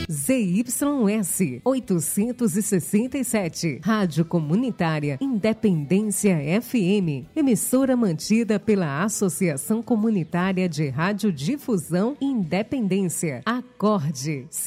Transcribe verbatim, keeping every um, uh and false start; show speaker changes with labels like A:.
A: Z Y S oitocentos e sessenta e sete, Rádio Comunitária Independência F M, emissora mantida pela Associação Comunitária de Radiodifusão Independência. Acorde.